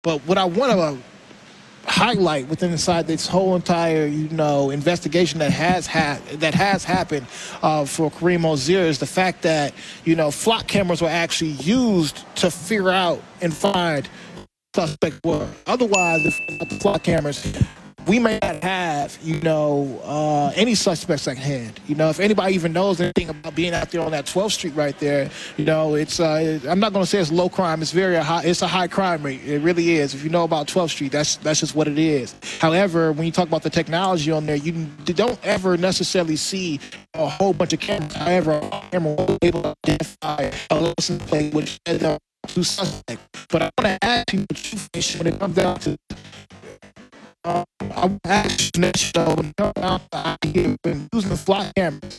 But what I want to highlight within inside this whole entire investigation that has happened for Kareem Ozier is the fact that flock cameras were actually used to figure out and find suspect were. Otherwise, if without the flock cameras, we may not have, any suspects at hand. If anybody even knows anything about being out there on that 12th Street right there, it's I'm not going to say it's low crime. It's it's a high crime rate. It really is. If you know about 12th Street, that's just what it is. However, when you talk about the technology on there, you don't ever necessarily see a whole bunch of cameras. However, a camera was able to identify a license plate which had two suspects. But I want to ask you when it comes down to I would ask when it comes down to the idea of using the flock cameras.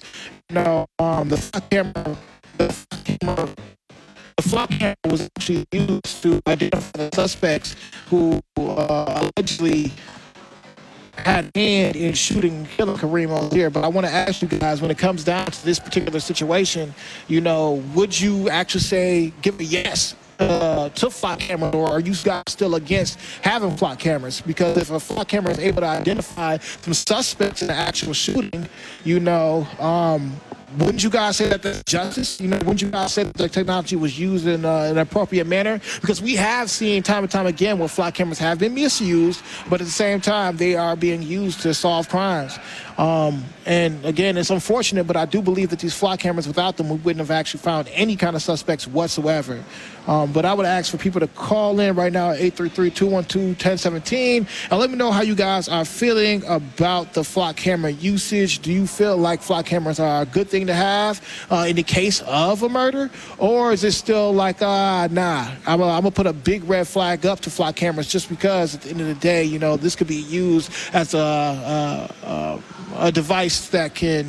The flock camera was actually used to identify the suspects who allegedly had a hand in shooting and killing Kareem Ozier. But I want to ask you guys, when it comes down to this particular situation, would you actually give a yes to flock cameras, or are you guys still against having flock cameras? Because if a flock camera is able to identify some suspects in the actual shooting, wouldn't you guys say that that's justice? Wouldn't you guys say that the technology was used in an appropriate manner? Because we have seen time and time again where flock cameras have been misused, but at the same time, they are being used to solve crimes. And again, it's unfortunate, but I do believe that these flock cameras, without them, we wouldn't have actually found any kind of suspects whatsoever. But I would ask for people to call in right now at 833-212-1017 and let me know how you guys are feeling about the flock camera usage. Do you feel like flock cameras are a good thing to have in the case of a murder? Or is it still like, nah, I'm going to put a big red flag up to flock cameras just because at the end of the day, this could be used as a device that can,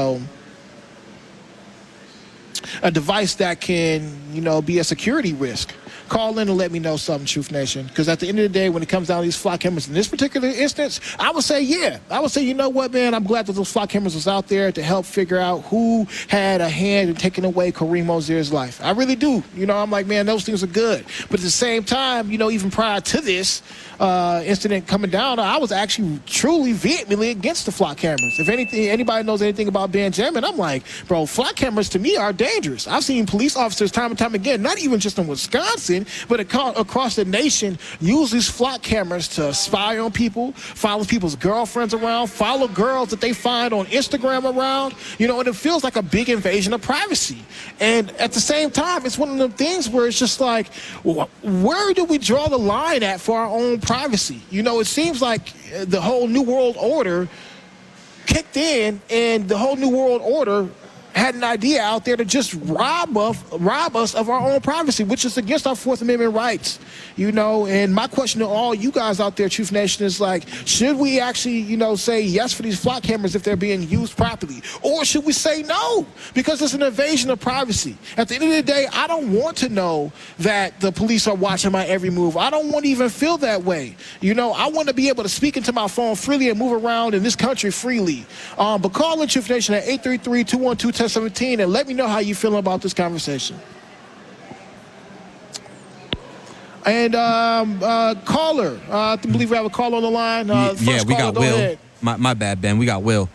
be a security risk. Call in and let me know something, Truth Nation. Because at the end of the day, when it comes down to these flock cameras in this particular instance, I would say, yeah. I would say, you know what, man, I'm glad that those flock cameras was out there to help figure out who had a hand in taking away Kareem Ozier's life. I really do. I'm like, man, those things are good. But at the same time, even prior to this incident coming down, I was actually truly vehemently against the flock cameras. If anybody knows anything about Benjamin, I'm like, bro, flock cameras to me are dangerous. I've seen police officers time and time again, not even just in Wisconsin, but across the nation, use these flock cameras to spy on people, follow people's girlfriends around, follow girls that they find on Instagram around, and it feels like a big invasion of privacy. And at the same time, it's one of them things where it's just like, where do we draw the line at for our own privacy? It seems like the whole New World Order kicked in, and the whole New World Order had an idea out there to just rob us of our own privacy, which is against our Fourth Amendment rights. And my question to all you guys out there, Truth Nation, is like, should we actually, say yes for these flock cameras if they're being used properly? Or should we say no? Because it's an invasion of privacy. At the end of the day, I don't want to know that the police are watching my every move. I don't want to even feel that way. I want to be able to speak into my phone freely and move around in this country freely. But call in Truth Nation at 833-212-1017 and let me know how you feeling about this conversation. And caller, I believe we have a caller on the line. Yeah, we got Will. My bad, Ben. We got Will.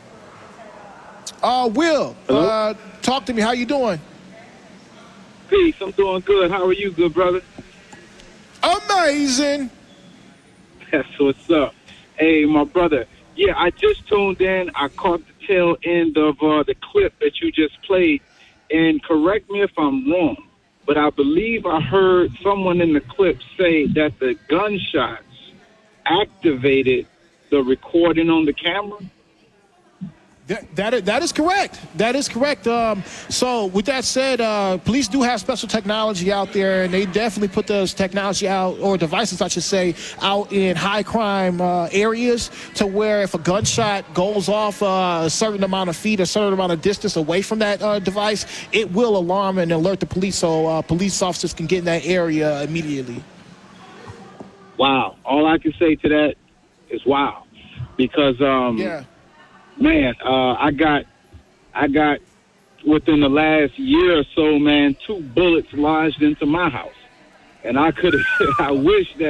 Will, talk to me. How you doing? Peace. I'm doing good. How are you, good brother? Amazing. That's what's up. Hey, my brother. Yeah, I just tuned in. I caught the tail end of the clip that you just played. And correct me if I'm wrong, but I believe I heard someone in the clip say that the gunshots activated the recording on the camera. That is correct. That is correct. So with that said, police do have special technology out there, and they definitely put those technology out, or devices, I should say, out in high crime areas, to where if a gunshot goes off a certain amount of feet, a certain amount of distance away from that device, it will alarm and alert the police, so police officers can get in that area immediately. Wow. All I can say to that is wow. Because yeah. Man, I got within the last year or so, man, 2 bullets lodged into my house, and I wish that